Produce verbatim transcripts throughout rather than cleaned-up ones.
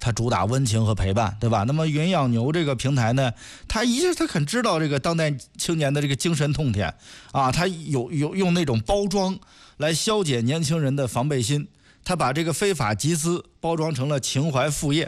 它主打温情和陪伴，对吧？那么云养牛这个平台呢，它一是它很知道这个当代青年的这个精神痛点啊，它有有用那种包装来消解年轻人的防备心，它把这个非法集资包装成了情怀副业。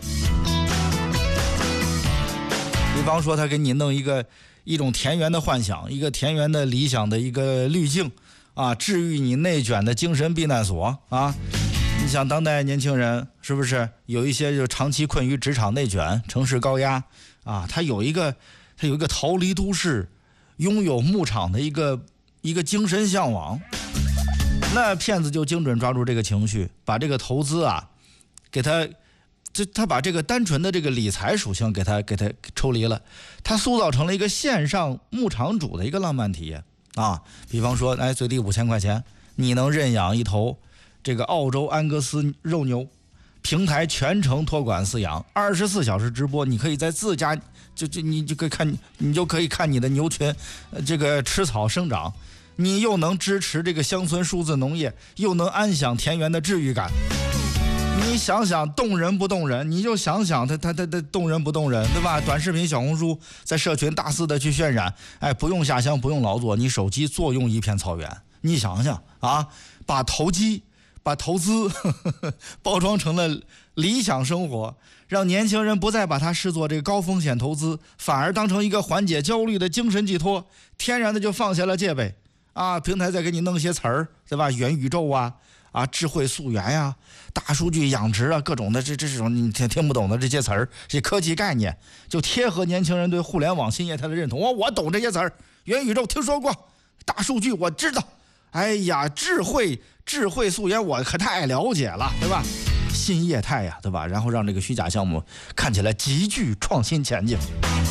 比方说，他给你弄一个一种田园的幻想，一个田园的理想的一个滤镜啊，治愈你内卷的精神避难所啊。你想当代年轻人是不是有一些就长期困于职场内卷、城市高压啊？他有一个他有一个逃离都市、拥有牧场的一个一个精神向往。那骗子就精准抓住这个情绪，把这个投资啊，给他。这他把这个单纯的这个理财属性给他给他抽离了，他塑造成了一个线上牧场主的一个浪漫体验啊。比方说，哎，最低五千块钱，你能认养一头这个澳洲安格斯肉牛，平台全程托管饲养，二十四小时直播，你可以在自家就就你就可以看，你就可以看你的牛群，呃、这个吃草生长，你又能支持这个乡村数字农业，又能安享田园的治愈感。你想想动人不动人？你就想想他他他他动人不动人，对吧？短视频、小红书在社群大肆的去渲染，哎，不用下乡，不用劳作，你手机坐拥一片草原。你想想啊，把投机、把投资呵呵包装成了理想生活，让年轻人不再把它视作这个高风险投资，反而当成一个缓解焦虑的精神寄托，天然的就放下了戒备啊。平台再给你弄些词儿，对吧？元宇宙啊。啊，智慧溯源呀、啊，大数据养殖啊，各种的这这种你听听不懂的这些词儿，这科技概念就贴合年轻人对互联网新业态的认同。我我懂这些词儿，元宇宙听说过，大数据我知道，哎呀，智慧智慧溯源我可太了解了，对吧？新业态呀，对吧？然后让这个虚假项目看起来极具创新前景。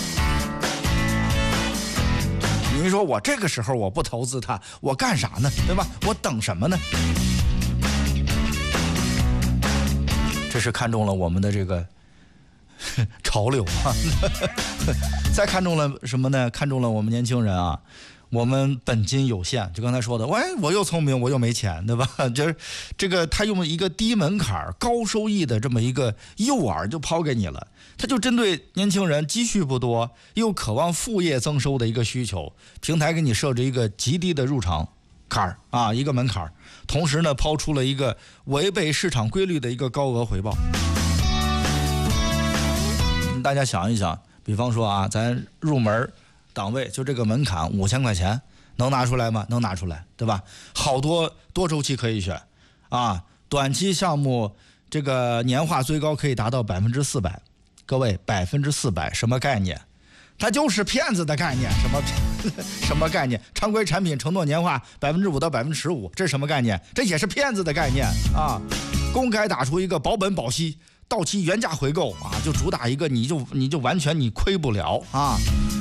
你说我这个时候我不投资它，我干啥呢？对吧？我等什么呢？这是看中了我们的这个潮流啊，再看中了什么呢？看中了我们年轻人啊，我们本金有限，就刚才说的，喂，我又聪明，我又没钱，对吧？就是这个他用一个低门槛、高收益的这么一个诱饵就抛给你了，他就针对年轻人积蓄不多又渴望副业增收的一个需求，平台给你设置一个极低的入场坎儿啊，一个门槛，同时呢，抛出了一个违背市场规律的一个高额回报。大家想一想，比方说啊，咱入门档位就这个门槛五千块钱，能拿出来吗？能拿出来，对吧？好多多周期可以选啊，短期项目这个年化最高可以达到百分之四百。各位，百分之四百什么概念？它就是骗子的概念，什么什么概念？常规产品承诺年化百分之五到百分之十五，这是什么概念？这也是骗子的概念啊！公开打出一个保本保息、到期原价回购啊，就主打一个你就你就完全你亏不了啊！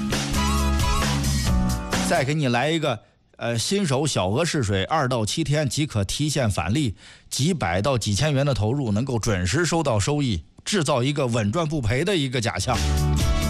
再给你来一个呃新手小额试水，二到七天即可提现返利，几百到几千元的投入能够准时收到收益，制造一个稳赚不赔的一个假象。